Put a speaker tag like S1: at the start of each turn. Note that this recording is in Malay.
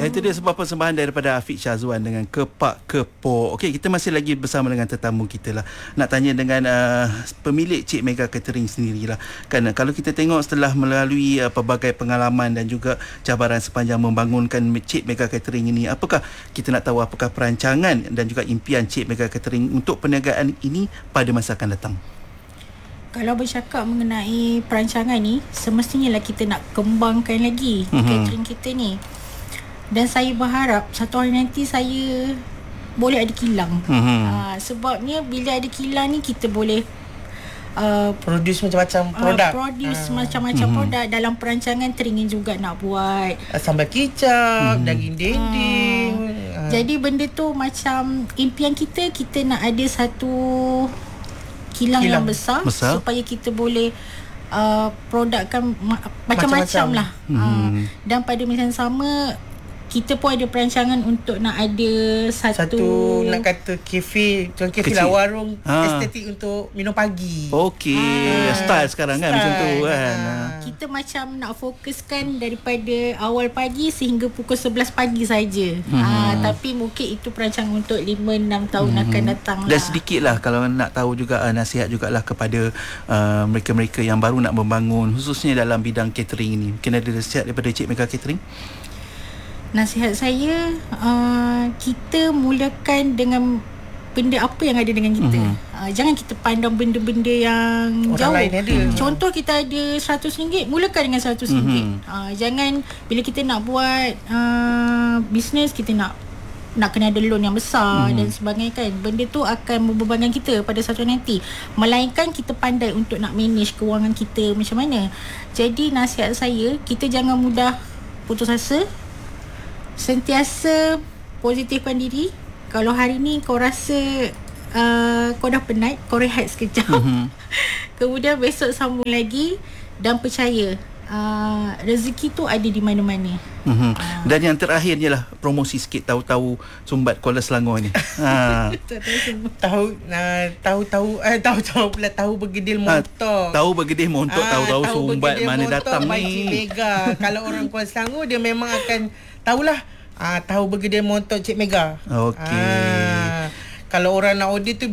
S1: Itu dia sebuah persembahan daripada Afiq Syazwan dengan Kepak Kepok. Okey, kita masih lagi bersama dengan tetamu kita lah. Nak tanya dengan pemilik Cik Mega Catering sendirilah. Kan kalau kita tengok setelah melalui pelbagai pengalaman dan juga cabaran sepanjang membangunkan Cik Mega Catering ini, apakah kita nak tahu apakah perancangan dan juga impian Cik Mega Catering untuk perniagaan ini pada masa akan datang?
S2: Kalau bercakap mengenai perancangan ni, semestinya lah kita nak kembangkan lagi catering kita ni. Dan saya berharap satu hari nanti saya boleh ada kilang. Sebabnya bila ada kilang ni, kita boleh
S3: produce macam-macam produk.
S2: Produce macam-macam produk. Dalam perancangan teringin juga nak buat
S3: sambal kicap, daging dendeng.
S2: Jadi benda tu macam impian kita nak ada satu kilang yang besar supaya kita boleh produkkan macam-macam lah. Dan pada masa yang sama, kita pun ada perancangan untuk nak ada satu
S3: nak kata kafe lah, warung estetik untuk minum pagi.
S1: Okey, style sekarang kan macam tu kan.
S2: Kita macam nak fokuskan daripada awal pagi sehingga pukul 11 pagi saja. Tapi mungkin itu perancangan untuk 5-6 tahun akan datang lah.
S1: Dan sedikit lah kalau nak tahu juga nasihat jugalah kepada mereka-mereka yang baru nak membangun, khususnya dalam bidang catering ini. Mungkin ada nasihat daripada Cik Mega Catering?
S2: Nasihat saya, kita mulakan dengan benda apa yang ada dengan kita. Jangan kita pandang benda-benda yang
S3: orang
S2: jauh.
S3: lain ada.
S2: Contoh, kita ada RM100, mulakan dengan RM100. Jangan bila kita nak buat bisnes, kita nak kena ada loan yang besar dan sebagainya kan. Benda tu akan membebankan kita pada satu nanti. Melainkan kita pandai untuk nak manage kewangan kita macam mana. Jadi nasihat saya, kita jangan mudah putus asa. Sentiasa positifkan diri. Kalau hari ni kau rasa kau dah penat, kau rehat sekejap. Kemudian besok sambung lagi. Dan percaya, rezeki tu ada di mana-mana.
S1: Dan yang terakhirnya lah, promosi sikit tahu-tahu Sumbat Kuala Selangor ni.
S3: Tahu bergedil montok.
S1: Tahu bergedil montok, tahu-tahu Sumbat mana datang
S3: ni. Mega. Kalau orang Kuala Selangor, dia memang akan tahulah. Tahu bergedil montok Cik Mega.
S1: Okey.
S3: Kalau orang nak order tu